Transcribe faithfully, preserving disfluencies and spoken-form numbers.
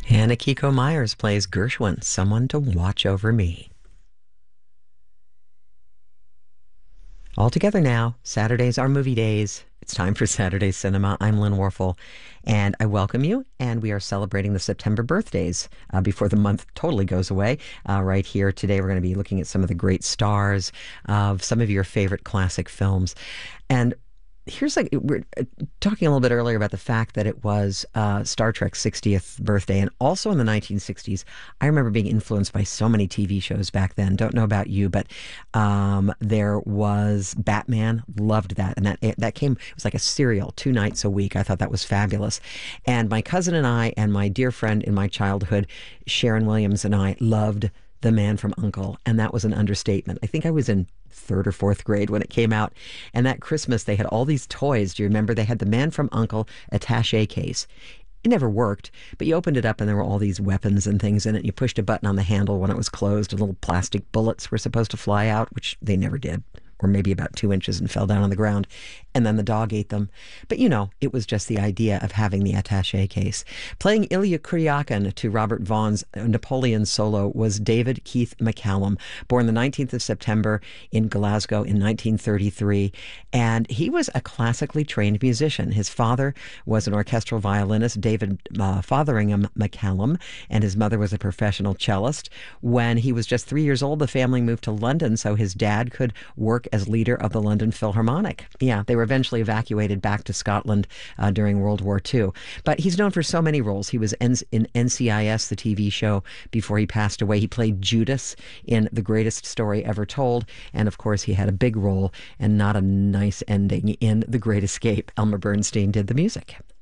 And Akiko Myers plays Gershwin, Someone to Watch Over Me. All together now. Saturdays are movie days. It's time for Saturday Cinema. I'm Lynn Warfel, and I welcome you. And we are celebrating the September birthdays uh, before the month totally goes away. Uh, right here today, we're going to be looking at some of the great stars of some of your favorite classic films. And here's like, we're talking a little bit earlier about the fact that it was uh, Star Trek's sixtieth birthday. And also in the nineteen sixties, I remember being influenced by so many T V shows back then. Don't know about you, but um, there was Batman. Loved that. And that that came, it was like a serial two nights a week. I thought that was fabulous. And my cousin and I and my dear friend in my childhood, Sharon Williams, and I loved The Man from U N C L E, and that was an understatement. I think I was in third or fourth grade when it came out, and that Christmas they had all these toys. Do you remember? They had the Man from U N C L E attache case. It never worked, but you opened it up and there were all these weapons and things in it. You pushed a button on the handle when it was closed, and little plastic bullets were supposed to fly out, which they never did, or maybe about two inches and fell down on the ground, and then the dog ate them. But you know, it was just the idea of having the attaché case. Playing Ilya Kuryakin to Robert Vaughn's Napoleon solo was David Keith McCallum, born the nineteenth of September in Glasgow in nineteen thirty-three, and he was a classically trained musician. His father was an orchestral violinist, David uh, Fotheringham McCallum, and his mother was a professional cellist. When he was just three years old, the family moved to London so his dad could work as leader of the London Philharmonic. Yeah, they were eventually evacuated back to Scotland uh, during World War Two. But he's known for so many roles. He was in N C I S, the T V show, before he passed away. He played Judas in The Greatest Story Ever Told. And of course, he had a big role and not a nice ending in The Great Escape. Elmer Bernstein did the music.